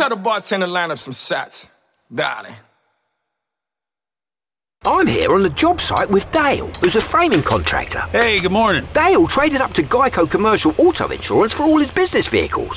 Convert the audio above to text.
tell the bartender to line up some shots. Darling. I'm here on the job site with Dale, who's a framing contractor. Hey, good morning. Dale traded up to Geico Commercial Auto Insurance for all his business vehicles.